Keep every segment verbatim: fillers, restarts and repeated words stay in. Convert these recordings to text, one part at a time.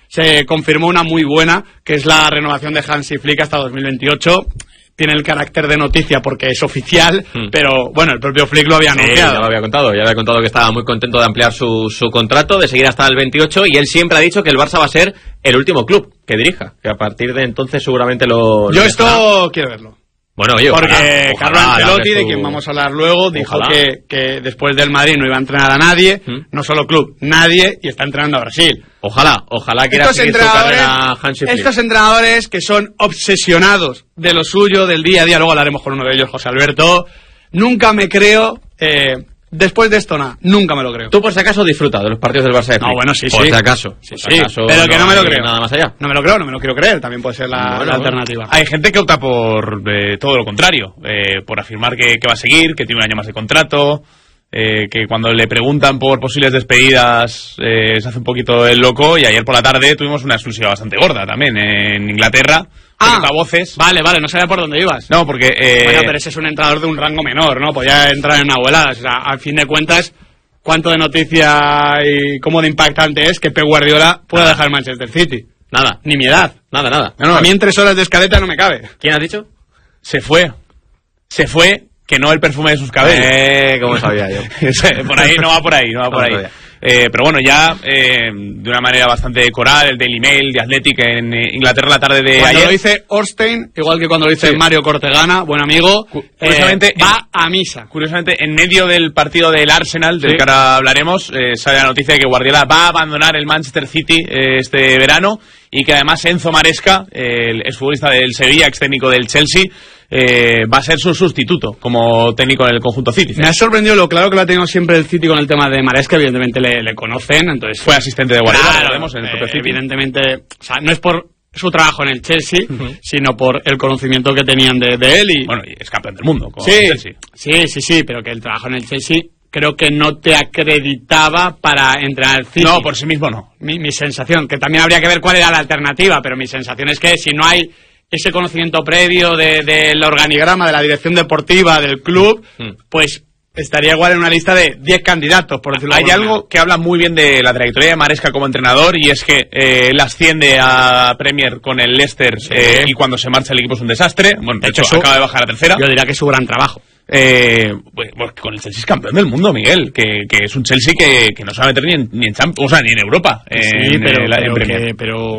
se confirmó una muy buena, que es la renovación de Hansi Flick hasta dos mil veintiocho. Tiene el carácter de noticia porque es oficial, mm. pero bueno, el propio Flick lo había anunciado. Sí, ya lo había contado, ya había contado que estaba muy contento de ampliar su, su contrato, de seguir hasta el veintiocho, y él siempre ha dicho que el Barça va a ser el último club que dirija, que a partir de entonces seguramente lo... Yo lo esto dejará. quiero verlo. Bueno, oye, porque ojalá, Carlo ojalá, Ancelotti, tu... de quien vamos a hablar luego, dijo que, que después del Madrid no iba a entrenar a nadie, ¿Mm? no solo club, nadie, y está entrenando a Brasil. Ojalá, ojalá quiera estos seguir su carrera Hansi Flick. Estos entrenadores que son obsesionados de lo suyo, del día a día, luego hablaremos con uno de ellos, José Alberto, nunca me creo... Eh, Después de esto, nada, nunca me lo creo. Tú, por si acaso, disfruta de los partidos del Barça de Flick. No, bueno, sí, por sí. Si acaso, sí, por sí. si acaso. Pero que no, no me lo creo. Nada más allá. No me lo creo, no me lo quiero creer. También puede ser la, bueno, la alternativa. Hay gente que opta por eh, todo lo contrario. Eh, por afirmar que, que va a seguir, que tiene un año más de contrato. Eh, que cuando le preguntan por posibles despedidas eh, se hace un poquito el loco. Y ayer por la tarde tuvimos una exclusiva bastante gorda también en Inglaterra. Ah, voces. Vale, vale, no sabía por dónde ibas. No, porque... Eh... Bueno, pero ese es un entrenador de un rango menor, ¿no? Podía entrar en una abuelada. O sea, al fin de cuentas, cuánto de noticia y cómo de impactante es que Pep Guardiola pueda nada. dejar Manchester City. Nada. Ni mi edad. Nada, nada. No, no, a mí en tres horas de escaleta no me cabe. ¿Quién has dicho? Se fue. Se fue, que no el perfume de sus cabellos. Eh, como sabía yo. Por ahí, no va por ahí, no va por ahí. Eh, pero bueno, ya eh, de una manera bastante coral, el Daily Mail, de Athletic en eh, Inglaterra la tarde de cuando ayer. Lo dice Orstein, igual que cuando lo dice sí. Mario Cortegana, buen amigo, curiosamente eh, va en, a misa. Curiosamente, en medio del partido del Arsenal, del sí. que ahora hablaremos, eh, sale la noticia de que Guardiola va a abandonar el Manchester City eh, este verano, y que además Enzo Maresca, eh, el exfutbolista del Sevilla, ex técnico del Chelsea, Eh, va a ser su sustituto como técnico en el conjunto City. Me ha sorprendido lo claro que lo ha tenido siempre el City con el tema de Maresca, evidentemente le, le conocen, entonces fue asistente de Guardiola, claro, vemos en el propio eh, City. Evidentemente, o sea, no es por su trabajo en el Chelsea, uh-huh. sino por el conocimiento que tenían de, de él y bueno, y es campeón del mundo con sí, el Chelsea. Sí, sí, sí, pero que el trabajo en el Chelsea creo que no te acreditaba para entrenar al City. No, por sí mismo no. Mi, mi sensación, que también habría que ver cuál era la alternativa, pero mi sensación es que si no hay ese conocimiento previo del de, de organigrama, de la dirección deportiva del club, mm. pues estaría igual en una lista de diez candidatos, por decirlo Hay de algo que habla muy bien de la trayectoria de Maresca como entrenador, y es que eh, él asciende a Premier con el Leicester, sí. eh, y cuando se marcha el equipo es un desastre. Bueno, de, de hecho, hecho acaba de bajar a tercera. Yo diría que es su gran trabajo. Eh, pues, pues con el Chelsea es campeón del mundo, Miguel, que, que es un Chelsea que, que no se va a meter ni en, ni en Champions, o sea, ni en Europa. Sí, en, pero, en, pero, en Premier. Que, pero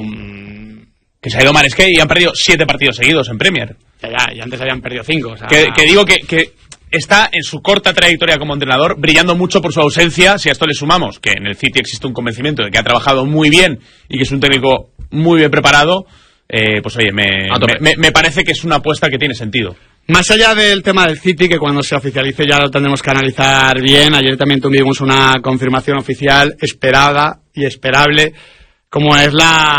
que se ha ido Maresca y han perdido siete partidos seguidos en Premier. Ya, ya, y antes habían perdido cinco. O sea, que, que digo que, que está en su corta trayectoria como entrenador brillando mucho por su ausencia. Si a esto le sumamos que en el City existe un convencimiento de que ha trabajado muy bien y que es un técnico muy bien preparado, eh, pues oye, me, me, me, me parece que es una apuesta que tiene sentido. Más allá del tema del City, que cuando se oficialice ya lo tendremos que analizar bien, ayer también tuvimos una confirmación oficial esperada y esperable, como es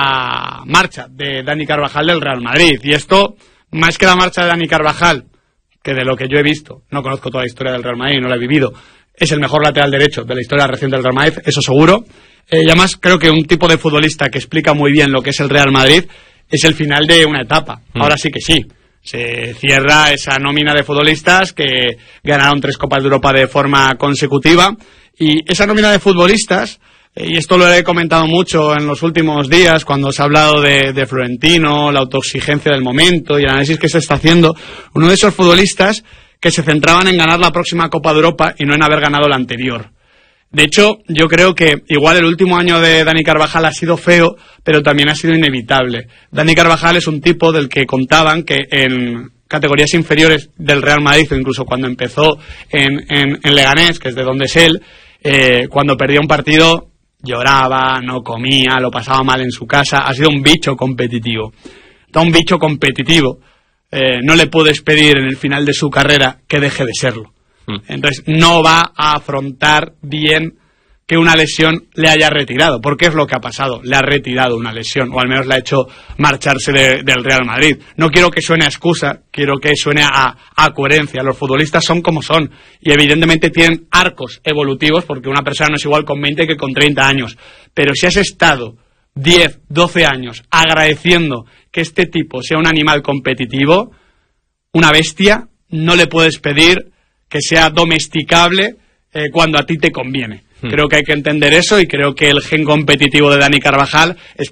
la marcha de Dani Carvajal del Real Madrid. Y esto, más que la marcha de Dani Carvajal, que de lo que yo he visto, no conozco toda la historia del Real Madrid, no la he vivido, es el mejor lateral derecho de la historia reciente del Real Madrid, eso seguro. Eh, y además creo que un tipo de futbolista que explica muy bien lo que es el Real Madrid es el final de una etapa. Mm. Ahora sí que sí. Se cierra esa nómina de futbolistas que ganaron tres Copas de Europa de forma consecutiva. Y esa nómina de futbolistas, y esto lo he comentado mucho en los últimos días cuando se ha hablado de, de Florentino, la autoexigencia del momento y el análisis que se está haciendo, uno de esos futbolistas que se centraban en ganar la próxima Copa de Europa y no en haber ganado la anterior. De hecho, yo creo que igual el último año de Dani Carvajal ha sido feo, pero también ha sido inevitable. Dani Carvajal es un tipo del que contaban que en categorías inferiores del Real Madrid, o incluso cuando empezó en, en, en Leganés, que es de donde es él, eh, cuando perdía un partido lloraba, no comía, lo pasaba mal en su casa. Ha sido un bicho competitivo. Está un bicho competitivo. Eh, no le puedes pedir en el final de su carrera que deje de serlo. Entonces no va a afrontar bien que una lesión le haya retirado, porque es lo que ha pasado, le ha retirado una lesión, o al menos le ha hecho marcharse de, del Real Madrid. No quiero que suene a excusa, quiero que suene a, a coherencia. Los futbolistas son como son, y evidentemente tienen arcos evolutivos, porque una persona no es igual con veinte que con treinta años, pero si has estado diez, doce años agradeciendo que este tipo sea un animal competitivo, una bestia, no le puedes pedir que sea domesticable eh, cuando a ti te conviene. Hmm. Creo que hay que entender eso y creo que el gen competitivo de Dani Carvajal es